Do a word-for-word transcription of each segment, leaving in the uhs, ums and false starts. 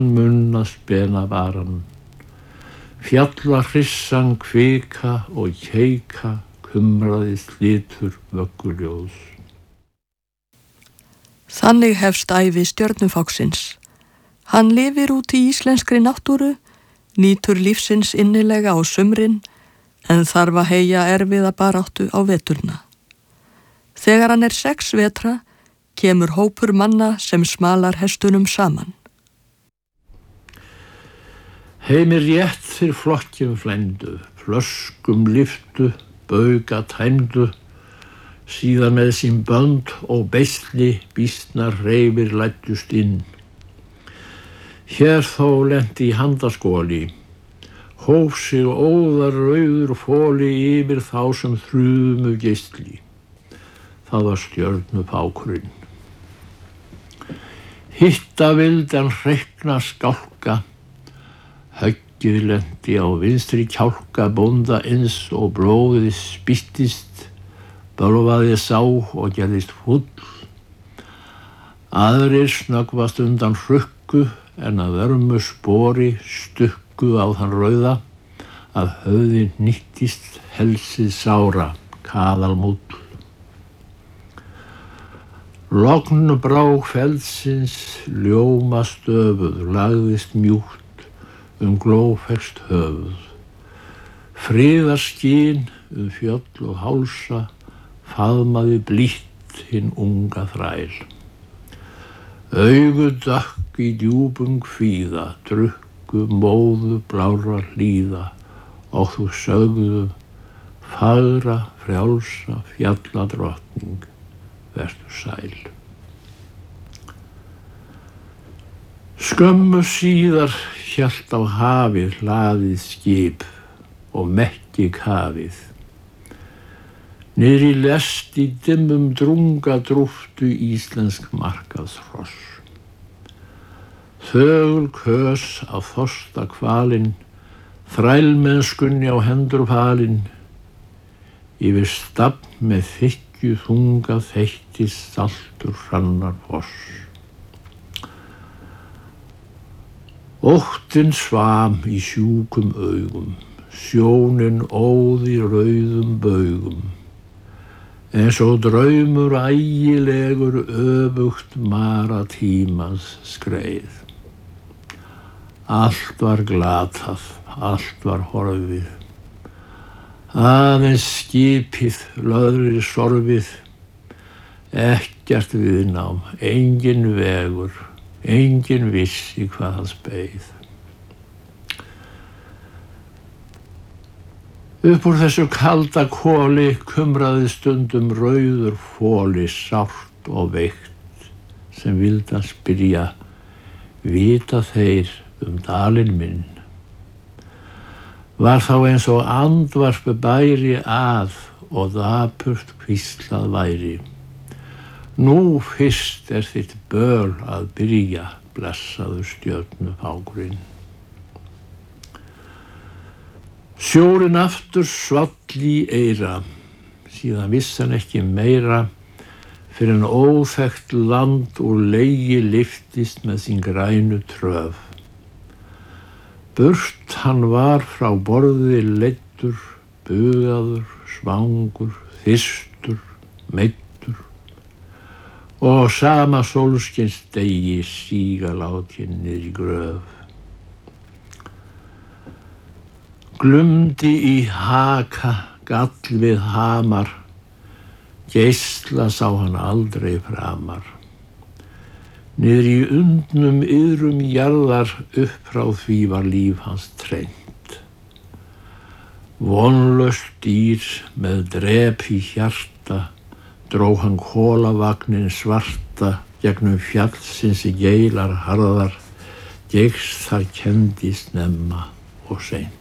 munna spena varan, fjalla hrissan kvika og keika kumraði slitur vögguljóðs. Þannig hefst ævi stjörnufáksins. Hann lifir út í íslenskri náttúru, nýtur lífsins innilega á sumrin, en þarf að heyja erfiða baráttu á veturna. Þegar hann er sex vetra, kemur hópur manna sem smalar hestunum saman. Heimir rétt fyrir flokkjum flændu, flöskum lyftu, bauga tæmdu, síðan með sín bönd og beisli býstnar reifir læddust inn. Hér þó lenti í handaskóli, hóf sig óðar rauður fóli yfir þá sem þrumu geisli. Það var stjörnufákurinn. Hitta vildan hreykna skálka, höggið lenti á vinstri kjálka bónda eins og blóðið spýttist, bölvaði sá og gerðist fúll. Aðrir snöggvast undan hrukku en að vörmu spori stukku á þann rauða, að höfði nýttist helsið sára, kaðalmúll. Logn brá feldsins ljóma stöfuð lagðist mjúkt um glófekst höfuð. Friðarskín um fjöll og hálsa faðmaði blítt hinn unga þræl. Augu dökk í djúpum kvíða drukku móðu blárra hlíða og þú sögðu fagra frjálsa fjalladrottning vertu sæl. Skömmu síðar hélt á hafið hlaðið skip og mekki kafið. Niðri lest í dimmum drunga drúftu íslensk markaðshross. Þögul kös á þorsta kvalinn, þrælmennskunni á hendur falinn, yfir stafn með þykju þunga þeyttist saltur hrannar foss. Óttinn svam í sjúkum augum, sjónin óð í rauðum baugum, eins og draumur ægilegur öfugt mara tímans skreið. Allt var glatað, allt var horfið, aðeins skipið löðri sorfið, ekkert viðnám, engin vegur, engin vissi hvað hans beið. Upp úr þessu kalda koli kumraði stundum rauður fóli sárt og veikt sem vildi að spyrja, vita þeir um dalinn minn. Var þá eins og andvarp bæri að og dapurt hvíslað væri. Nú fyrst er þitt böl að byrja, blessaður stjörnufákurinn. Sjórinn aftur svall í eyra, síðan vissi hann ekki meira, fyrir en óþekkt land úr legi lyftist með sín grænu tröf. Burt hann var frá borði leiddur, bugaður, svangur, þyrstur, meiddur, og sama sólskins degi síga látinn niður í gröf. Glumdi í haka gall við hamar, geisla sá hann aldrei framar. Niður í undnum iðrum jarðar upp frá því var líf hans trengt. Vonlaust dýr með drep í hjarta dró hann kolavagnin svarta gegnum fjallsins í geilar harðar, geigst þar kenndi snemma og seint.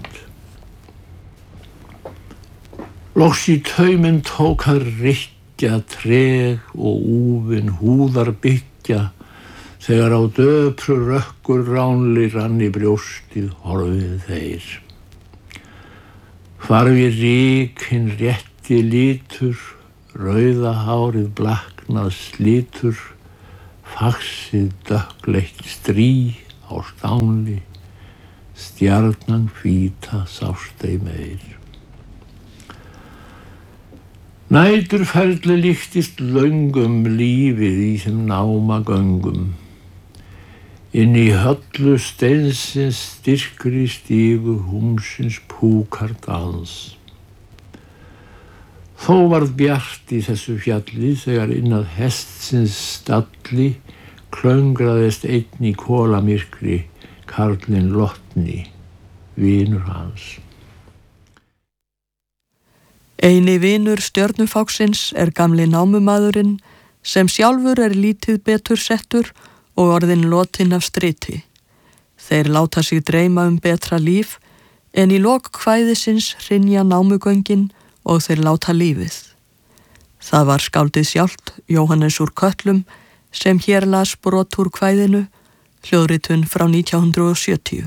Loks í tauminn tók að rykkja treg og úfin húðar byggja, þegar á döpru rökkur ránli rann í brjóstið horfið þeir. Hvarf í rík hinn rétti litur, rauða hárið blaknað slitur, faxið dökkleitt strí á á stánli, stjarnan hvíta sást ei meir. Næturferli líktist löngum lífið í þeim námagöngum. Inn í höllu steinsins styrkri stígu húmsins púkar dans. Þó varð bjart í þessu fjalli þegar inn að hestsins stalli klöngraðist einn í kólamyrkri karlinn Lotni, vinur hans. Eini vinur stjörnufáksins er gamli námumaðurinn sem sjálfur er lítið betur settur og orðinn lotinn af striti. Þeir láta sig dreyma um betra líf en í lok kvæðisins hrynja námugöngin og þeir láta lífið. Það var skáldið sjálft, Jóhannes úr Kötlum, sem hér las brot úr kvæðinu, hljóðritun frá nítján hundrað sjötíu.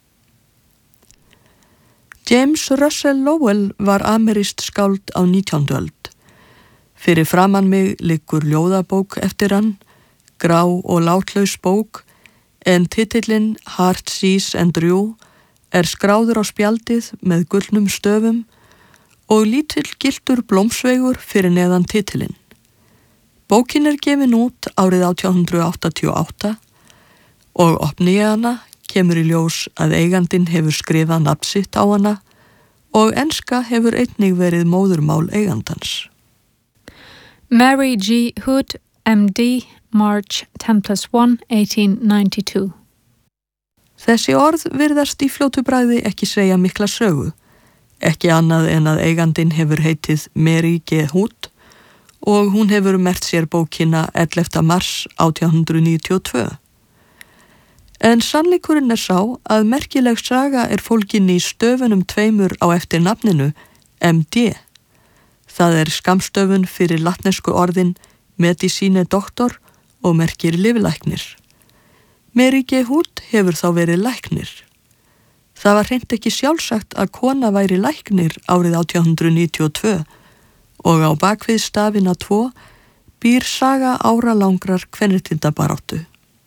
James Russell Lowell var amerískt skáld á nítjándu öld. Fyrir framan mig liggur ljóðabók eftir hann, grá og látlaus bók, en titillinn Heart, Seas and Dew er skráður á spjaldið með gullnum stöfum og lítill gylltur blómsveigur fyrir neðan titillinn. Bókin er gefin út árið átján hundrað áttatíu og átta og opni ég hana kemur í ljós að eigandinn hefur skrifað nafn sitt á hana og enska hefur einnig verið móðurmál eigandans. Mary G. Hood, M D, March ten plus one, eighteen ninety-two. Þessi orð virðast í fljótu bragði ekki segja mikla sögu, ekki annað en að eigandinn hefur heitið Mary G. Hood og hún hefur merkt sér bókina ellefta mars átján hundrað níutíu og tvö. En sannleikurinn er sá að merkileg saga er fólgin í stöfunum tveimur á eftir nafninu M D. Það er skammstöfun fyrir latnesku orðin medicine doktor og merkir lyflæknir. Mary G. Hood hefur þá verið læknir. Það var hreint ekki sjálfsagt að kona væri læknir árið átján hundrað níutíu og tvö og á bakvið stafina tvo býr saga áralangrar kvenréttindabaráttu.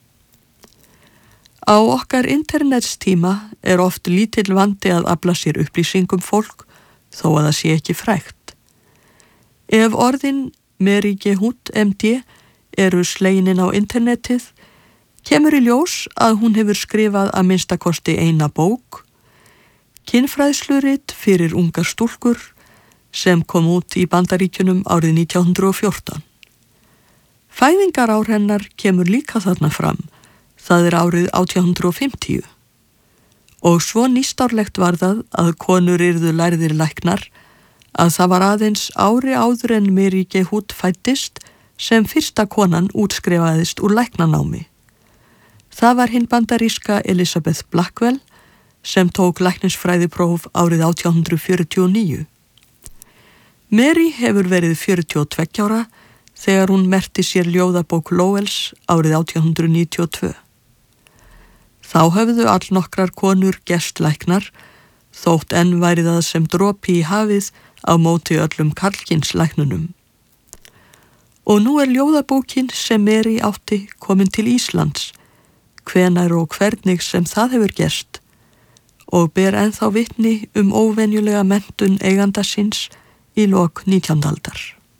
Á okkar internetstíma er oft lítill vandi að afla sér upplýsingum fólk þó að það sé ekki frægt. Ef orðin Mary G. Hood M D eru sleginin á internetið, kemur í ljós að hún hefur skrifað að minnstakosti eina bók, kynfræðslurit fyrir ungar stúlkur sem kom út í Bandaríkjunum árið nítján hundrað og fjórtán. Fæðingarár hennar kemur líka þarna fram, það er árið átján hundrað og fimmtíu. Og svo nýstárlegt var það að konur yrðu lærðir læknar að það var aðeins ári áður en Mary G. Hood fæddist sem fyrsta konan útskrifaðist úr læknanámi. Það var hinn bandaríska Elizabeth Blackwell sem tók læknisfræðipróf árið átján hundrað fjörutíu og níu. Mary hefur verið fjörutíu og tveggja ára þegar hún merkti sér ljóðabók Lowells árið átján hundrað níutíu og tvö. Þá höfðu allnokkrar konur gerst læknar, þótt enn væri það sem dropi í hafið á móti öllum karlkyns læknunum. Og nú er ljóðabókin sem Mary átti komin til Íslands, hvenær og hvernig sem það hefur gerst, og ber ennþá vitni um óvenjulega menntun eiganda síns í lok nítjándu aldar.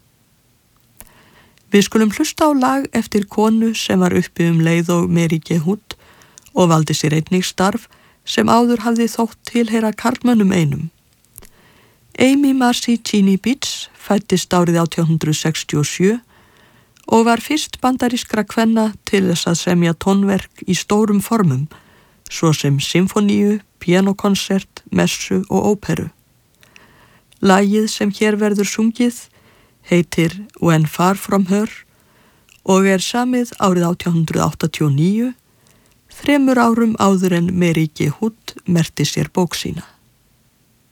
Við skulum hlusta á lag eftir konu sem var uppi um leið og Mary G. Hood og valdi sér einnig starf sem áður hafði þótt tilheyra karlmönnum einum. Amy Marcy Jeannie Beats fæddist árið átján hundrað sextíu og sjö og var fyrst bandarískra kvenna til þess að semja tónverk í stórum formum, svo sem symfoníu, píanókonsert, messu og óperu. Lagið sem hér verður sungið heitir When Far From Her og er samið árið átján hundrað áttatíu og níu, þremur árum áður en Mary G. Hood merkti sér bók sína.